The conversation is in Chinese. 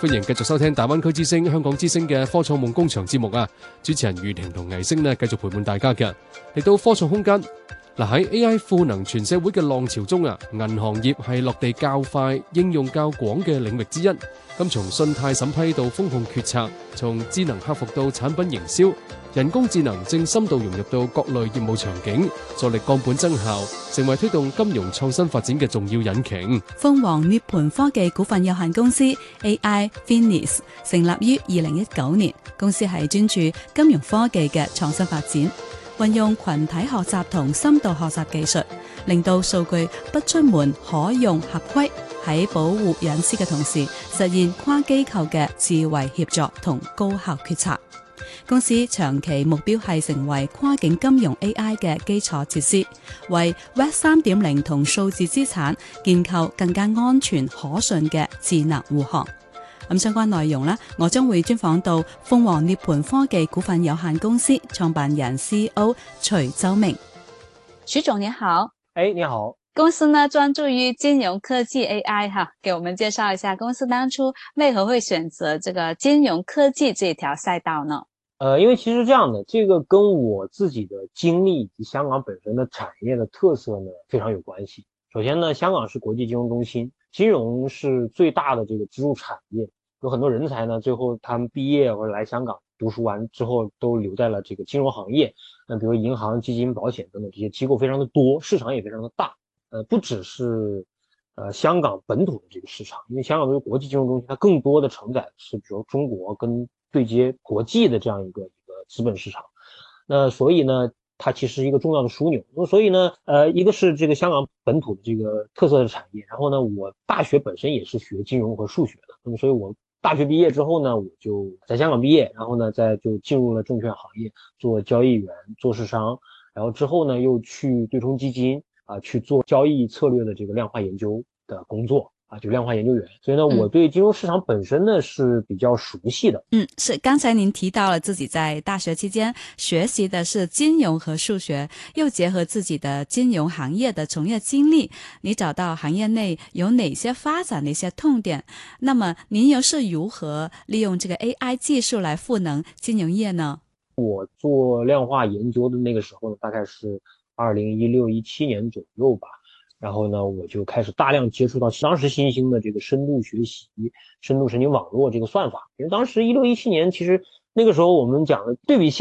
歡迎繼續收聽大灣區之聲、香港之聲嘅科創夢工場節目啊！主持人余婷同倪星呢，繼續陪伴大家嘅。嚟到科創空間，喺 AI 賦能全社會嘅浪潮中啊，銀行業係落地較快、應用較廣嘅領域之一。咁從信貸審批到風控決策，從智能客服到產品營銷，人工智能正深度融入到各類業務場景，助力降本增效，成為推動金融創新發展嘅重要引擎。 鳳凰涅槃科技股份有限公司 AI Finis 成立於2019年，公司係專注金融科技嘅創新發展，運用群體學習同深度學習技術，令到數據不出門可用合規，喺保護隱私嘅同時，實現跨機構嘅智慧協作同高效決策。公司長期目標係成為跨境金融 AI 嘅基礎設施，為 Web 3.0 同數字資產建構更加安全可信嘅智能護航。咁相關內容呢，我將會專訪到鳳凰涅槃科技股份有限公司創辦人 CEO 徐周明。徐總你好。 你好。 公司呢專注於金融科技 AI 哈，給我們介紹一下公司當初為何會選擇這個金融科技這條賽道呢？ 因為其實這樣的，這個跟我自己的經歷以及香港本身的產業的特色呢非常有關係。首先呢，香港是國際金融中心，金融是最大的這個支柱產業，有很多人才呢，最後他們畢業或者來香港讀書完之後都留在了這個金融行業。比如銀行、基金、保險等等這些機構非常的多，市場也非常的大。不只是香港本土的這個市場，因為香港作為國際金融中心，它更多的承載是比如中國跟對接國際的這樣一個資本市場。那所以呢，它其實是一個重要的樞紐。所以呢，一個是這個香港本土的這個特色的產業，然後呢，我大學本身也是學金融和數學的，那麼所以我大學畢業之後呢，我就在香港畢業，然後呢，再就進入了證券行業做交易員、做市商，然後之後呢，又去對沖基金去做交易策略的這個量化研究的工作就量化研究員。所以呢，我對金融市場本身呢是比較熟悉的。 是剛才您提到了自己在大學期間學習的是金融和數學，又結合自己的金融行業的從業經歷，你找到行業內有哪些發展的一些痛點，那麼您又是如何利用這個 AI 技術來賦能金融業呢？ 我做量化研究的那個時候呢，大概是2016-17年左右吧，然後呢，我就開始大量接觸到當時新興的這個深度學習、深度神經網絡這個算法。因為當時16-17年，其實那個時候我們講的對比現